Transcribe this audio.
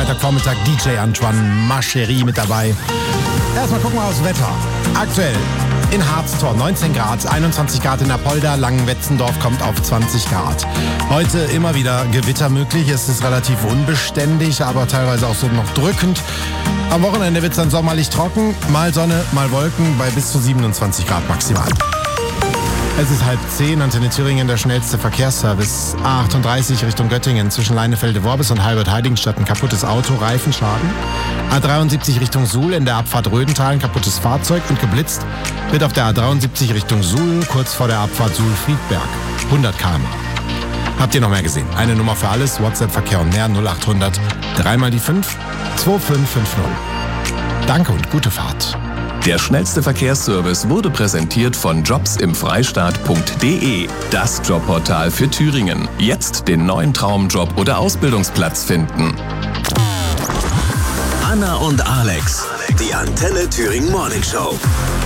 Freitagvormittag DJ Antoine Mascherie mit dabei. Erstmal gucken wir aufs Wetter. Aktuell in Harztor 19 Grad, 21 Grad in Apolda, Langenwetzendorf kommt auf 20 Grad. Heute immer wieder Gewitter möglich, es ist relativ unbeständig, aber teilweise auch so noch drückend. Am Wochenende wird es dann sommerlich trocken, mal Sonne, mal Wolken bei bis zu 27 Grad maximal. Es ist 9:30, Antenne Thüringen, der schnellste Verkehrsservice. A38 Richtung Göttingen zwischen Leinefelde-Worbis und Halbert-Heiligenstadt ein kaputtes Auto, Reifenschaden. A73 Richtung Suhl in der Abfahrt Rödental ein kaputtes Fahrzeug und geblitzt wird auf der A73 Richtung Suhl kurz vor der Abfahrt Suhl-Friedberg. 100 km. Habt ihr noch mehr gesehen? Eine Nummer für alles, WhatsApp-Verkehr und mehr 0800 3 mal die 5 2550. Danke und gute Fahrt. Der schnellste Verkehrsservice wurde präsentiert von jobsimfreistaat.de, das Jobportal für Thüringen. Jetzt den neuen Traumjob oder Ausbildungsplatz finden. Anna und Alex, die Antenne Thüringen Morning Show.